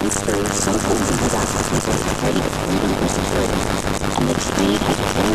and spurred so close in his opposition to the party of freedom and security, and the trade had